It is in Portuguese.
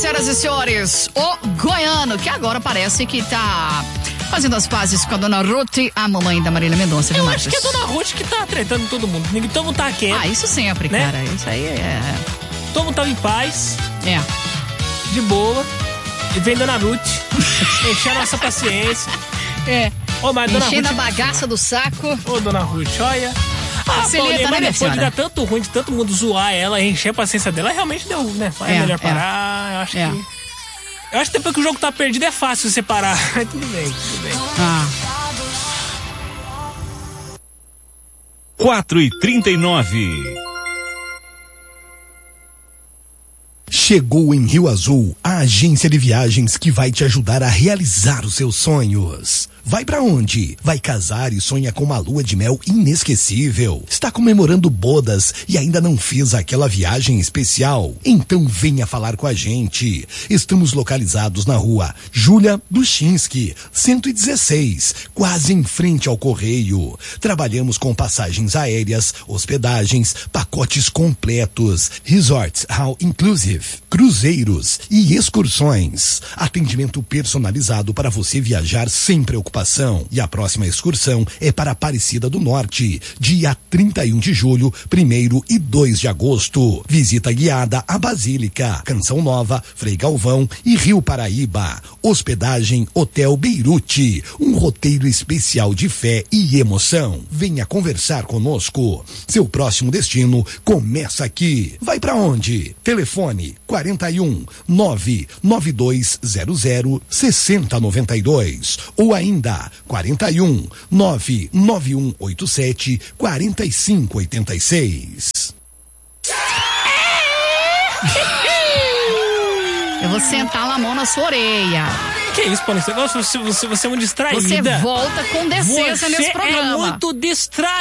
senhoras e senhores, o Goiano, que agora parece que tá fazendo as pazes com a dona Ruth, a mamãe da Marília Mendonça. Eu acho que é a dona Ruth que tá tretando todo mundo. Todo mundo tá quieto. Ah, isso sempre, né? Cara. Isso aí é... Todo mundo tava em paz. É. De boa. E vem dona Ruth encher a nossa paciência. É. Ô, mas dona enchendo Ruth... a bagaça do saco. Ô, dona Ruth, olha... Paulinha, mas depois de dar tanto ruim, de tanto mundo zoar ela e encher a paciência dela, realmente deu, né? É melhor parar, eu acho que... Eu acho que depois que o jogo tá perdido é fácil você parar. Mas tudo bem. 4h39. Chegou em Rio Azul a agência de viagens que vai te ajudar a realizar os seus sonhos. Vai pra onde? Vai casar e sonha com uma lua de mel inesquecível? Está comemorando bodas e ainda não fez aquela viagem especial? Então venha falar com a gente. Estamos localizados na rua Júlia Duchinski, 116, quase em frente ao Correio. Trabalhamos com passagens aéreas, hospedagens, pacotes completos, resorts all inclusive, cruzeiros e excursões. Atendimento personalizado para você viajar sem preocupação. E a próxima excursão é para Aparecida do Norte, dia 31 de julho, 1º e 2 de agosto. Visita guiada à Basílica, Canção Nova, Frei Galvão e Rio Paraíba. Hospedagem Hotel Beirute, um roteiro especial de fé e emoção. Venha conversar conosco. Seu próximo destino começa aqui. Vai pra onde? Telefone 41 99200 6092 ou ainda 41 99187 4586. Eu vou sentar a mão na sua orelha. Que isso, Paulinho? Você é muito distraída. Você volta com decência nesse programa. Você é muito distraída.